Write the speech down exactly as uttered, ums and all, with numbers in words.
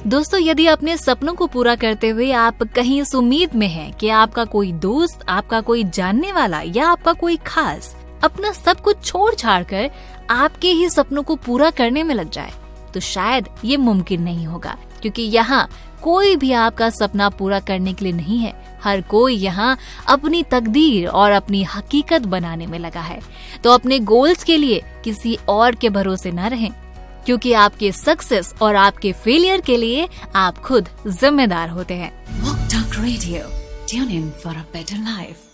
दोस्तों, यदि अपने सपनों को पूरा करते हुए आप कहीं इस उम्मीद में हैं कि आपका कोई दोस्त, आपका कोई जानने वाला या आपका कोई खास अपना सब कुछ छोड़ छाड़ कर आपके ही सपनों को पूरा करने में लग जाए, तो शायद ये मुमकिन नहीं होगा, क्योंकि यहाँ कोई भी आपका सपना पूरा करने के लिए नहीं है। हर कोई यहाँ अपनी तकदीर और अपनी हकीकत बनाने में लगा है। तो अपने गोल्स के लिए किसी और के भरोसे न रहें, क्योंकि आपके सक्सेस और आपके फेलियर के लिए आप खुद जिम्मेदार होते हैं। Walk Talk Radio. Tune in for a better life.